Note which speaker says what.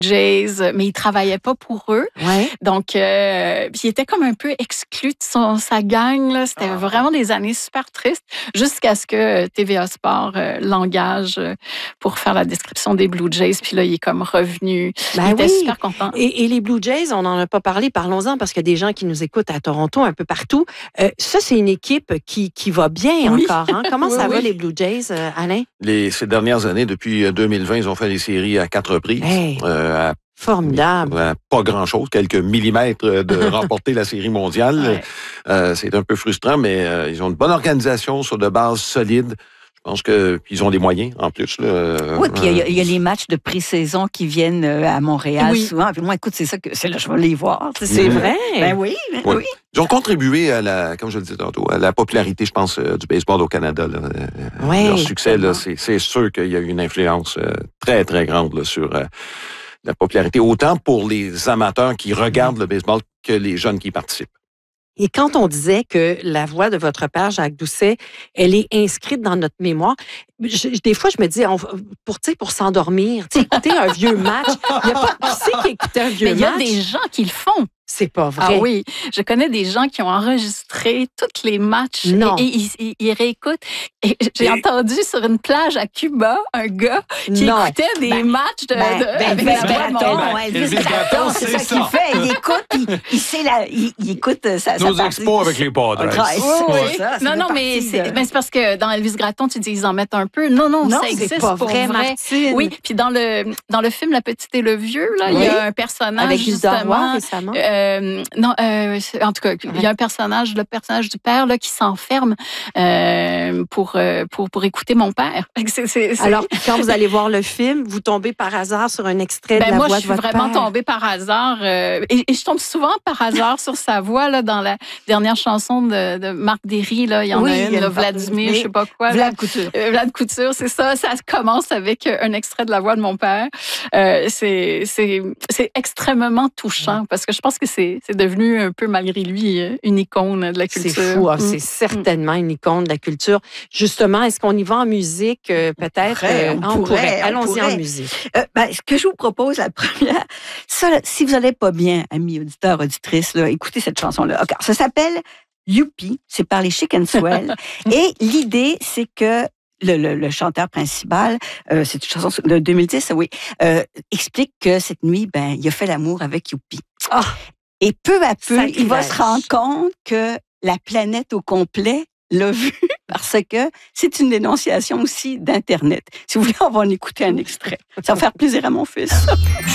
Speaker 1: Jays, mais il travaillait pas pour eux.
Speaker 2: Ouais.
Speaker 1: Donc, puis il était comme un peu exclu de sa gang. Là. C'était vraiment des années super tristes, jusqu'à ce que TVA Sport l'engage pour faire la description des Blue Jays. Puis là, il est comme revenu.
Speaker 2: Ben
Speaker 1: il était
Speaker 2: oui.
Speaker 1: super content.
Speaker 2: Et les Blue Jays, on n'en a pas parlé, parlons-en, parce qu'il y a des gens qui nous écoutent à Toronto, un peu partout. Ça, c'est une équipe qui va bien encore. Hein? Comment ça va, les Blue Jays, Alain?
Speaker 3: Ces dernières années, depuis 2020, ils ont fait les séries à 4 reprises.
Speaker 2: Hey. Formidable.
Speaker 3: Pas grand-chose, quelques millimètres de remporter la série mondiale. Ouais. C'est un peu frustrant, mais ils ont une bonne organisation sur de bases solides. Je pense qu'ils ont des moyens, en plus.
Speaker 4: Oui, puis il y a les matchs de pré-saison qui viennent à Montréal souvent. Puis moi, écoute, c'est là je vais les voir.
Speaker 2: C'est vrai?
Speaker 4: Ben oui.
Speaker 3: Ils ont contribué comme je le disais tantôt, à la popularité, je pense, du baseball au Canada. Leur succès, là, c'est sûr qu'il y a eu une influence très, très grande là, sur la popularité, autant pour les amateurs qui regardent le baseball que les jeunes qui y participent.
Speaker 2: Et quand on disait que la voix de votre père, Jacques Doucet, elle est inscrite dans notre mémoire, des fois, je me dis, pour s'endormir, écouter un vieux match, il n'y a pas qui sait qui écoute un vieux match.
Speaker 1: Mais il y a des gens qui le font.
Speaker 2: C'est pas vrai.
Speaker 1: Ah oui, je connais des gens qui ont enregistré tous les matchs et ils réécoutent. Et j'ai entendu sur une plage à Cuba un gars qui écoutait des matchs de
Speaker 4: Elvis Gratton, c'est ça qu'il fait. Il écoute, il écoute sa
Speaker 5: Nos expos avec les Padres.
Speaker 1: Non, mais c'est parce que dans Elvis Gratton, tu dis ils en mettent un peu. Non, ça existe
Speaker 2: pas
Speaker 1: pour
Speaker 2: vrai,
Speaker 1: vrai.
Speaker 2: Martine.
Speaker 1: Oui, puis dans le film La Petite et le Vieux, là, il y a un personnage
Speaker 2: avec
Speaker 1: justement
Speaker 2: récemment.
Speaker 1: En tout cas, il y a un personnage, le personnage du père là, qui s'enferme pour écouter mon père.
Speaker 2: Alors, quand vous allez voir le film, vous tombez par hasard sur un extrait de la voix de votre père? Moi, je suis vraiment
Speaker 1: tombée par hasard. Et je tombe souvent par hasard sur sa voix là, dans la dernière chanson de Marc Derry. Là, il y en a une, Vladimir, je sais pas quoi.
Speaker 4: Vlad Couture.
Speaker 1: Vlad Couture, c'est ça. Ça commence avec un extrait de la voix de mon père. C'est extrêmement touchant parce que je pense que c'est devenu un peu, malgré lui, une icône de la culture.
Speaker 2: C'est fou, c'est certainement une icône de la culture. Justement, est-ce qu'on y va en musique, peut-être?
Speaker 4: On pourrait.
Speaker 2: Allons-y en musique.
Speaker 4: Ce que je vous propose, la première, ça, si vous n'allez pas bien, amis auditeurs, auditrices, là, écoutez cette chanson-là. Okay, ça s'appelle Youpi, c'est par les Chic and Swell. Et l'idée, c'est que le chanteur principal, c'est une chanson de 2010, explique que cette nuit, il a fait l'amour avec Youpi. Et peu à peu, il va se rendre compte que la planète au complet l'a vu parce que c'est une dénonciation aussi d'Internet. Si vous voulez, on va en écouter un extrait. Ça va faire plaisir à mon fils.